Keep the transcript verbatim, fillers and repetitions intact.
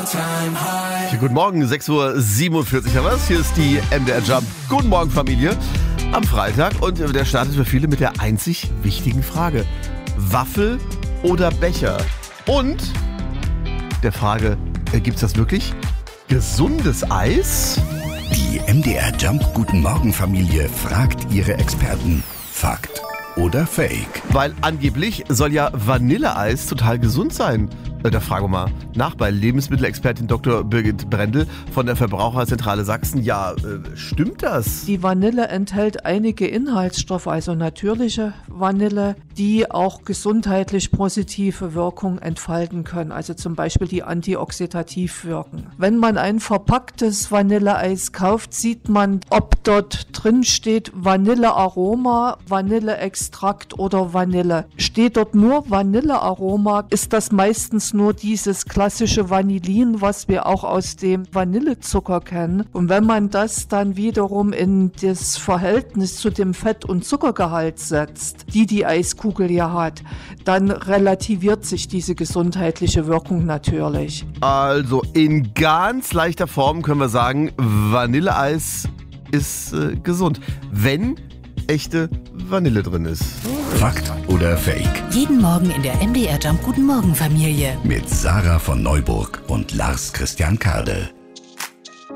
Ja, guten Morgen, sechs Uhr siebenundvierzig haben wir's. Hier ist die M D R Jump. Guten Morgen, Familie. Am Freitag und der startet für viele mit der einzig wichtigen Frage. Waffel oder Becher? Und der Frage, äh, gibt's das wirklich? Gesundes Eis? Die M D R Jump Guten Morgen Familie fragt ihre Experten. Fakt oder Fake? Weil angeblich soll ja Vanilleeis total gesund sein. Da fragen wir mal nach bei Lebensmittelexpertin Doktor Birgit Brendel von der Verbraucherzentrale Sachsen. Ja, äh, stimmt das? Die Vanille enthält einige Inhaltsstoffe, also natürliche Vanille, die auch gesundheitlich positive Wirkung entfalten können, also zum Beispiel die antioxidativ wirken. Wenn man ein verpacktes Vanilleeis kauft, sieht man, ob dort drin steht Vanillearoma, Vanilleextrakt oder Vanille. Steht dort nur Vanillearoma, ist das meistens nur dieses klassische Vanillin, was wir auch aus dem Vanillezucker kennen. Und wenn man das dann wiederum in das Verhältnis zu dem Fett- und Zuckergehalt setzt, die die Eiskugel ja hat, dann relativiert sich diese gesundheitliche Wirkung natürlich. Also in ganz leichter Form können wir sagen, Vanilleeis ist äh, gesund, wenn echte Vanille drin ist. Fakt oder Fake? Jeden Morgen in der M D R Jump Guten Morgen Familie. Mit Sarah von Neuburg und Lars Christian Kade.